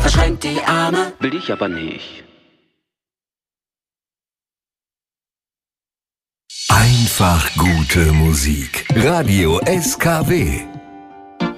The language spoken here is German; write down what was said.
verschränkt die Arme. Will ich aber nicht. Einfach gute Musik. Radio SKW.